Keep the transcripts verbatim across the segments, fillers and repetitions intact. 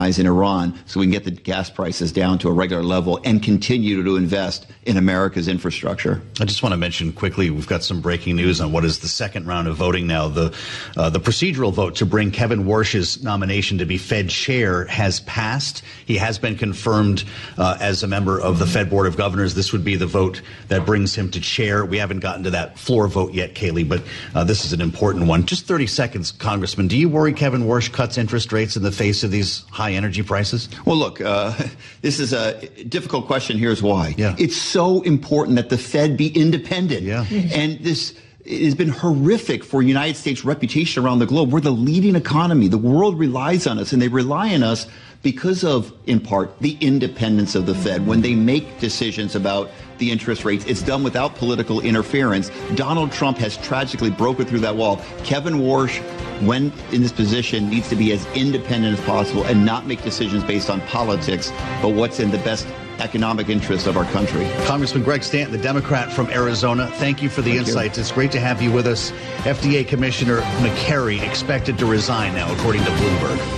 in Iran so we can get the gas prices down to a regular level and continue to invest in America's infrastructure. I just want to mention quickly, we've got some breaking news on what is the second round of voting now. The uh, the procedural vote to bring Kevin Warsh's nomination to be Fed chair has passed. He has been confirmed uh, as a member of the Fed Board of Governors. This would be the vote that brings him to chair. We haven't gotten to that floor vote yet, Kayleigh, but uh, this is an important one. Just thirty seconds, Congressman. Do you worry Kevin Warsh cuts interest rates in the face of these high energy prices? Well, look, uh, this is a difficult question. Here's why. Yeah. It's so important that the Fed be independent. Yeah. And this it has been horrific for United States reputation around the globe. We're the leading economy. The world relies on us, and they rely on us because of, in part, the independence of the Fed. When they make decisions about the interest rates, it's done without political interference. Donald Trump has tragically broken through that wall. Kevin Warsh, when in this position, needs to be as independent as possible and not make decisions based on politics, but what's in the best economic interest of our country. Congressman Greg Stanton, the Democrat from Arizona, thank you for the thank insights. You. It's great to have you with us. F D A Commissioner McCary expected to resign now, according to Bloomberg.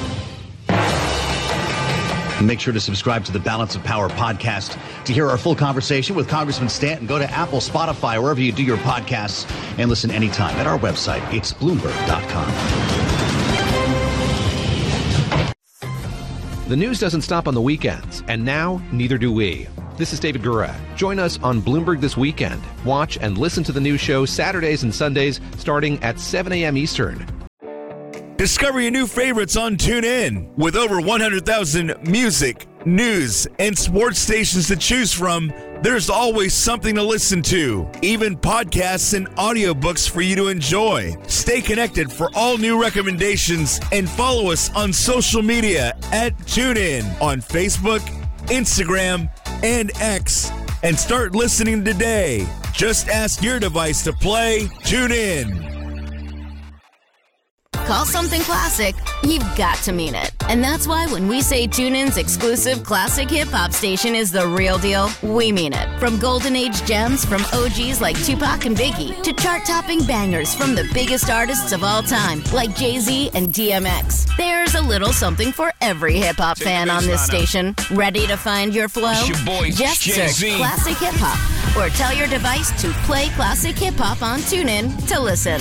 Make sure to subscribe to the Balance of Power podcast to hear our full conversation with Congressman Stanton. Go to Apple, Spotify, wherever you do your podcasts, and listen anytime at our website. It's Bloomberg dot com. The news doesn't stop on the weekends, and now neither do we. This is David Gura. Join us on Bloomberg This Weekend. Watch and listen to the news show Saturdays and Sundays starting at seven a.m. Eastern. Discover your new favorites on TuneIn. With over one hundred thousand music, news, and sports stations to choose from, there's always something to listen to. Even podcasts and audiobooks for you to enjoy. Stay connected for all new recommendations and follow us on social media at TuneIn on Facebook, Instagram, and X. And start listening today. Just ask your device to play TuneIn. Call something classic, you've got to mean it. And that's why when we say TuneIn's exclusive classic hip-hop station is the real deal, we mean it. From golden age gems from O Gs like Tupac and Biggie to chart-topping bangers from the biggest artists of all time like Jay-Z and D M X. There's a little something for every hip-hop fan on this station. Ready to find your flow? It's your boy, Just Jay-Z. search Classic Hip-Hop or tell your device to play Classic Hip-Hop on TuneIn to listen.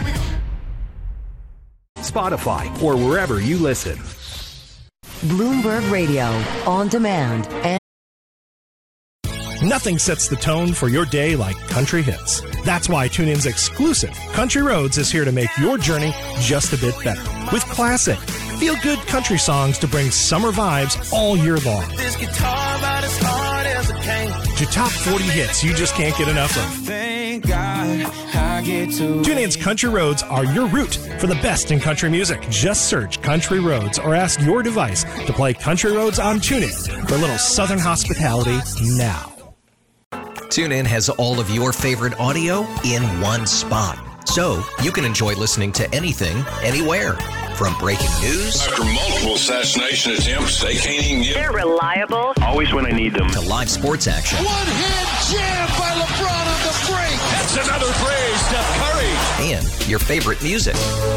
Spotify, or wherever you listen. Bloomberg Radio, on demand. And nothing sets the tone for your day like country hits. That's why TuneIn's exclusive Country Roads is here to make your journey just a bit better. With classic, feel-good country songs to bring summer vibes all year long. This guitar about as hard as it came. To top forty hits you just can't get enough of. Thank God I get to. TuneIn's Country Roads are your route for the best in country music. Just search Country Roads or ask your device to play Country Roads on TuneIn for a little Southern hospitality now. TuneIn has all of your favorite audio in one spot, so you can enjoy listening to anything, anywhere. From breaking news. After multiple assassination attempts, they can't even get. They're reliable. Always when I need them. To live sports action. One-hand jam by LeBron on the break. That's another three, Steph Curry. And your favorite music.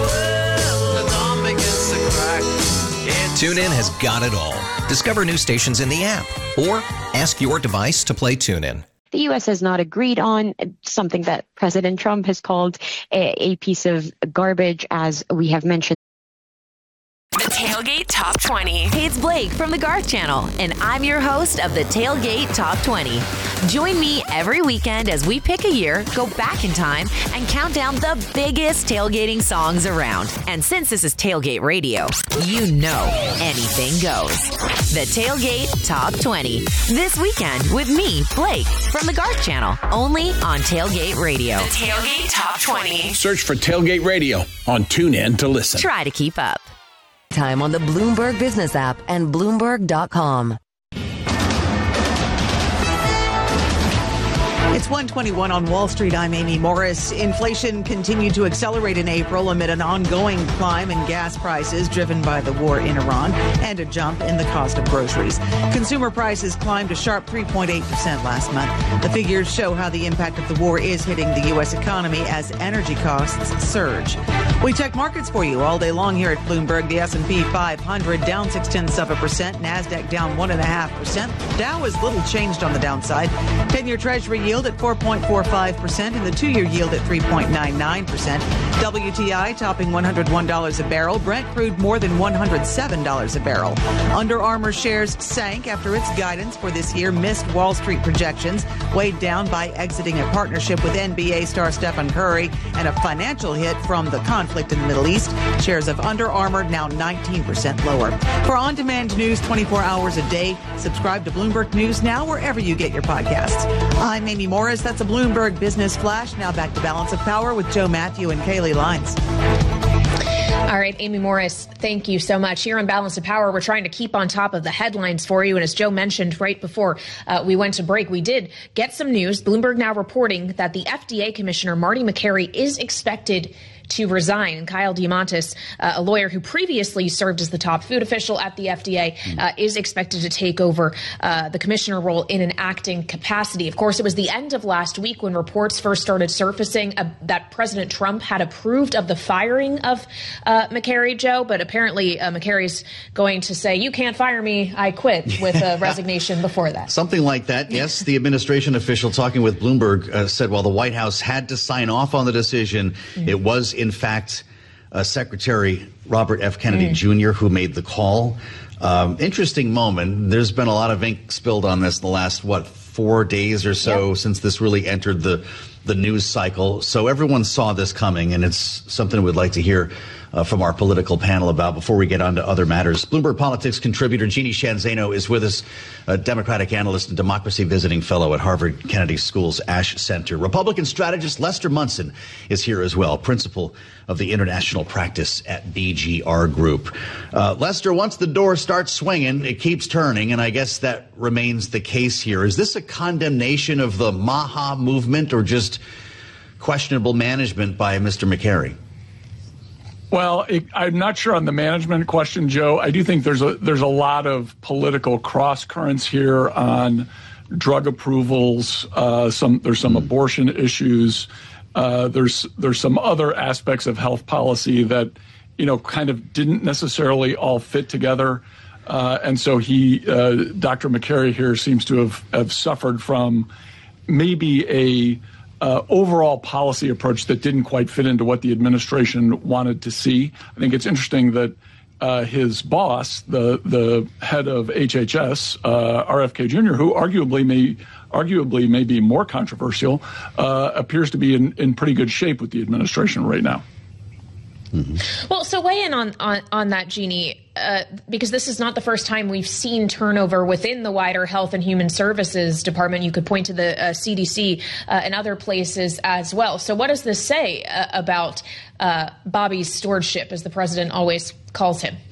TuneIn has got it all. Discover new stations in the app or ask your device to play TuneIn. The U S has not agreed on something that President Trump has called a, a piece of garbage, as we have mentioned. The Tailgate Top twenty. Hey, it's Blake from the Garth Channel, and I'm your host of the Tailgate Top twenty. Join me every weekend as we pick a year, go back in time, and count down the biggest tailgating songs around. And since this is Tailgate Radio, you know anything goes. The Tailgate Top twenty. This weekend with me, Blake, from the Garth Channel, only on Tailgate Radio. The Tailgate Top twenty. Search for Tailgate Radio on TuneIn to listen. Try to keep up. Time on the Bloomberg Business app and Bloomberg dot com. It's one twenty-one on Wall Street. I'm Amy Morris. Inflation continued to accelerate in April amid an ongoing climb in gas prices driven by the war in Iran and a jump in the cost of groceries. Consumer prices climbed a sharp three point eight percent last month. The figures show how the impact of the war is hitting the U S economy as energy costs surge. We check markets for you all day long here at Bloomberg. The S and P five hundred down six tenths of a percent. NASDAQ down one point five percent. Dow is little changed on the downside. ten-year Treasury yield at four point four five percent and the two-year yield at three point nine nine percent. W T I topping one hundred one dollars a barrel. Brent crude more than one hundred seven dollars a barrel. Under Armour shares sank after its guidance for this year missed Wall Street projections, weighed down by exiting a partnership with N B A star Stephen Curry and a financial hit from the conflict in the Middle East. Shares of Under Armour now nineteen percent lower. For on-demand news twenty-four hours a day, subscribe to Bloomberg News now wherever you get your podcasts. I'm Amy Morris. That's a Bloomberg Business Flash. Now back to Balance of Power with Joe Matthew and Kaylee Lines. All right, Amy Morris, thank you so much. Here on Balance of Power, we're trying to keep on top of the headlines for you. And as Joe mentioned right before uh, we went to break, we did get some news. Bloomberg now reporting that the F D A Commissioner, Marty Makary, is expected to resign. And Kyle Diamandis, uh, a lawyer who previously served as the top food official at the F D A, uh, is expected to take over uh, the commissioner role in an acting capacity. Of course, it was the end of last week when reports first started surfacing uh, that President Trump had approved of the firing of uh, Makary, Joe, but apparently uh, Makary's going to say, you can't fire me, I quit, with a resignation before that. Something like that, yes. The administration official talking with Bloomberg uh, said while the White House had to sign off on the decision, mm-hmm. it was in fact, uh, Secretary Robert F. Kennedy mm. Junior who made the call. Um, interesting moment. There's been a lot of ink spilled on this in the last, what, four days or so yep. since this really entered the, the news cycle. So everyone saw this coming, and it's something we'd like to hear uh, from our political panel about before we get on to other matters. Bloomberg Politics contributor Jeannie Sheehan Zaino is with us, a Democratic analyst and democracy visiting fellow at Harvard Kennedy School's Ash Center. Republican strategist Lester Munson is here as well, principal of the international practice at B G R Group. Uh, Lester, once the door starts swinging, it keeps turning, and I guess that remains the case here. Is this a condemnation of the Maha movement or just questionable management by Mister Makary? Well, it, I'm not sure on the management question, Joe. I do think there's a there's a lot of political cross currents here on drug approvals. Uh, some there's some mm. abortion issues. Uh, there's there's some other aspects of health policy that, you know, kind of didn't necessarily all fit together. Uh, and so he, uh, Doctor Makary here seems to have, have suffered from maybe a uh, overall policy approach that didn't quite fit into what the administration wanted to see. I think it's interesting that uh, his boss, the the head of H H S, uh, R F K Junior, who arguably may arguably may be more controversial, uh, appears to be in, in pretty good shape with the administration right now. Mm-hmm. Well, so weigh in on, on, on that, Jeannie, uh, because this is not the first time we've seen turnover within the wider Health and Human Services Department. You could point to the uh, C D C uh, and other places as well. So what does this say uh, about uh, Bobby's stewardship, as the president always calls him?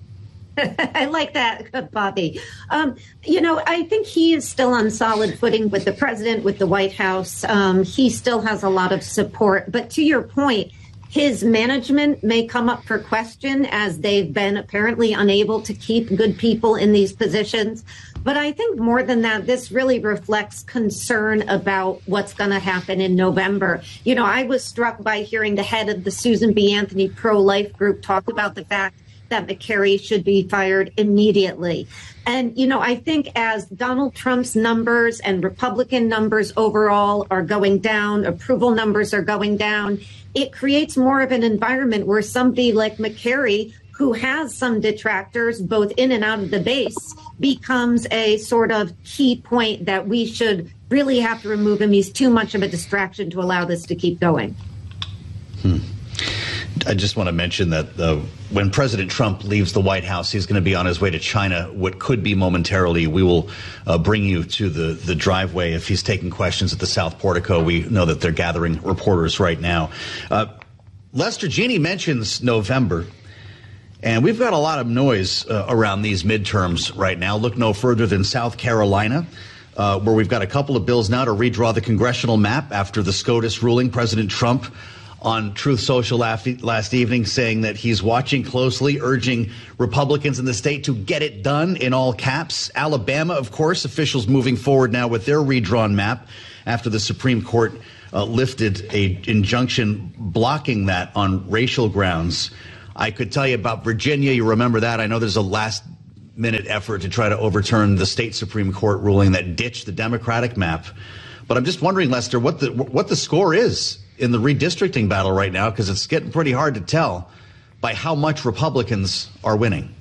I like that, Bobby. Um, you know, I think he is still on solid footing with the president, with the White House. Um, he still has a lot of support. But to your point, his management may come up for question as they've been apparently unable to keep good people in these positions. But I think more than that, this really reflects concern about what's going to happen in November. You know, I was struck by hearing the head of the Susan B. Anthony pro-life group talk about the fact that Makary should be fired immediately. And, you know, I think as Donald Trump's numbers and Republican numbers overall are going down, approval numbers are going down, it creates more of an environment where somebody like Makary, who has some detractors both in and out of the base, becomes a sort of key point that we should really have to remove him. He's too much of a distraction to allow this to keep going. Hmm. I just want to mention that uh, when President Trump leaves the White House, he's going to be on his way to China, what could be momentarily. We will uh, bring you to the, the driveway if he's taking questions at the South Portico. We know that they're gathering reporters right now. Uh, Lester, Jeannie mentions November, and we've got a lot of noise uh, around these midterms right now. Look no further than South Carolina. uh, where we've got a couple of bills now to redraw the congressional map after the SCOTUS ruling. President Trump on Truth Social last evening saying that he's watching closely, urging Republicans in the state to get it done in all caps. Alabama, of course, officials moving forward now with their redrawn map after the Supreme Court uh, lifted a injunction blocking that on racial grounds. I could tell you about Virginia. You remember that. I know there's a last minute effort to try to overturn the state Supreme Court ruling that ditched the Democratic map. But I'm just wondering, Lester, what the what the score is in the redistricting battle right now, because it's getting pretty hard to tell by how much Republicans are winning.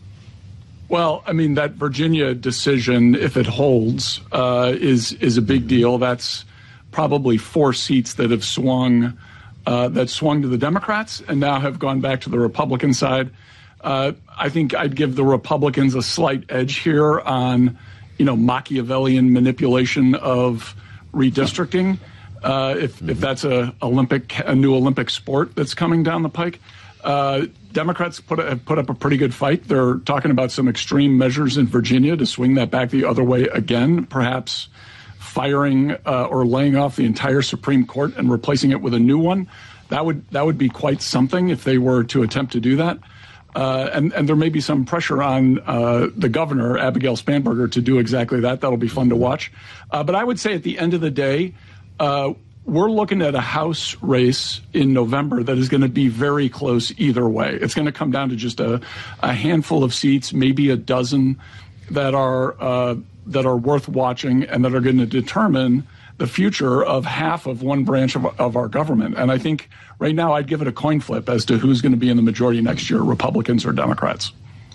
Well, I mean, that Virginia decision, if it holds, uh, is is a big deal. That's probably four seats that have swung uh, that swung to the Democrats and now have gone back to the Republican side. Uh, I think I'd give the Republicans a slight edge here on, you know, Machiavellian manipulation of redistricting. Uh, if, mm-hmm. if that's a Olympic, a new Olympic sport that's coming down the pike, uh, Democrats put a, have put up a pretty good fight. They're talking about some extreme measures in Virginia to swing that back the other way again, perhaps firing uh, or laying off the entire Supreme Court and replacing it with a new one. That would that would be quite something if they were to attempt to do that. Uh, and, and there may be some pressure on uh, the governor, Abigail Spanberger, to do exactly that. That'll be fun to watch. Uh, but I would say at the end of the day, uh, we're looking at a House race in November that is going to be very close either way. It's going to come down to just a, a handful of seats, maybe a dozen, that are uh, that are worth watching and that are going to determine the future of half of one branch of, of our government. And I think right now I'd give it a coin flip as to who's going to be in the majority next year, Republicans or Democrats.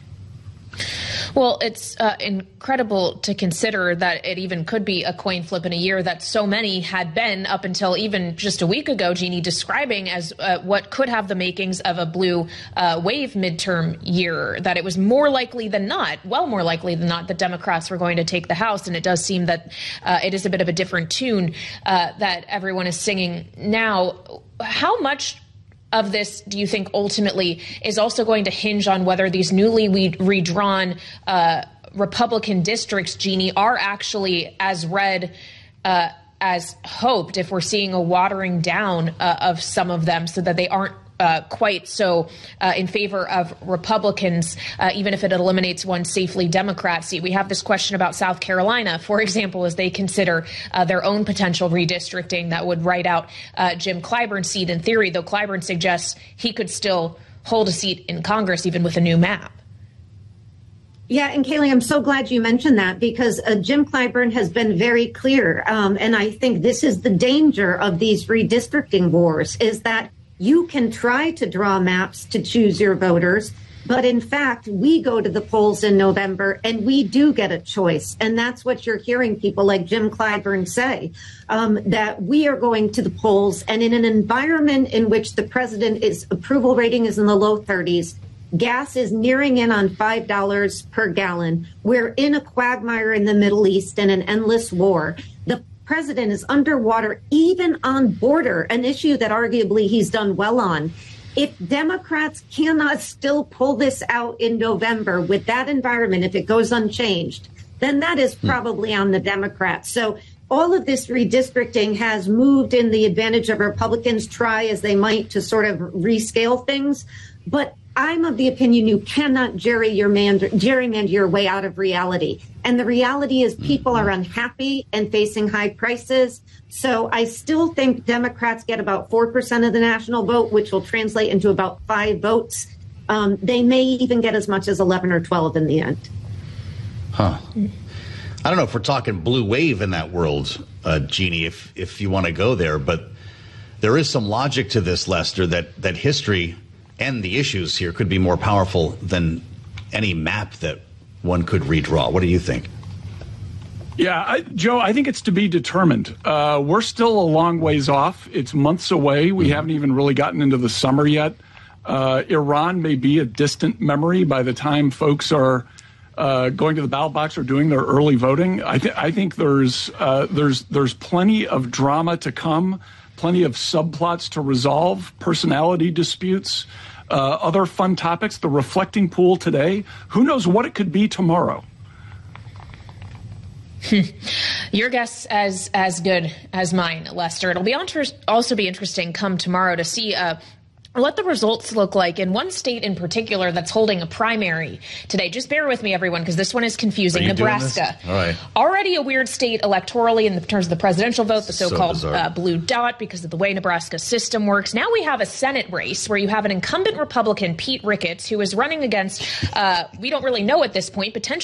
Well, it's uh, incredible to consider that it even could be a coin flip in a year that so many had been up until even just a week ago, Jeannie, describing as uh, what could have the makings of a blue uh, wave midterm year, that it was more likely than not, well more likely than not, that Democrats were going to take the House. And it does seem that uh, it is a bit of a different tune uh, that everyone is singing now. How much of this do you think ultimately is also going to hinge on whether these newly redrawn uh, Republican districts, Jeannie, are actually as red uh, as hoped, if we're seeing a watering down uh, of some of them so that they aren't Uh, quite so uh, in favor of Republicans, uh, even if it eliminates one safely Democrat seat? We have this question about South Carolina, for example, as they consider uh, their own potential redistricting that would write out uh, Jim Clyburn's seat in theory, though Clyburn suggests he could still hold a seat in Congress even with a new map. Yeah, and Kayleigh, I'm so glad you mentioned that, because uh, Jim Clyburn has been very clear. Um, and I think this is the danger of these redistricting wars, is that you can try to draw maps to choose your voters, but in fact, we go to the polls in November and we do get a choice. And that's what you're hearing people like Jim Clyburn say, um, that we are going to the polls, and in an environment in which the president is approval rating is in the low thirties, gas is nearing in on five dollars per gallon. We're in a quagmire in the Middle East and an endless war. The president is underwater, even on border, an issue that arguably he's done well on. If Democrats cannot still pull this out in November with that environment, if it goes unchanged, then that is probably on the Democrats. So all of this redistricting has moved in the advantage of Republicans, try as they might to sort of rescale things. But I'm of the opinion you cannot gerrymander, gerrymander your way out of reality. And the reality is people are unhappy and facing high prices. So I still think Democrats get about four percent of the national vote, which will translate into about five votes. Um, they may even get as much as eleven or twelve in the end. Huh. I don't know if we're talking blue wave in that world, uh, Jeannie, if, if you want to go there. But there is some logic to this, Lester, that, that history and the issues here could be more powerful than any map that one could redraw. What do you think? Yeah, I, Joe, I think it's to be determined. Uh, we're still a long ways off. It's months away. We mm-hmm. haven't even really gotten into the summer yet. Uh, Iran may be a distant memory by the time folks are uh, going to the ballot box or doing their early voting. I, th- I think there's uh, there's there's plenty of drama to come. Plenty of subplots to resolve, personality disputes, uh, other fun topics, the reflecting pool today. Who knows what it could be tomorrow? Your guess as as good as mine, Lester. It'll be inter- also be interesting come tomorrow to see uh, what the results look like in one state in particular that's holding a primary today. Just bear with me, everyone, because this one is confusing. Nebraska. All right. Already a weird state electorally in terms of the presidential vote, the so-called so uh, blue dot, because of the way Nebraska's system works. Now we have a Senate race where you have an incumbent Republican, Pete Ricketts, who is running against, uh, we don't really know at this point, potentially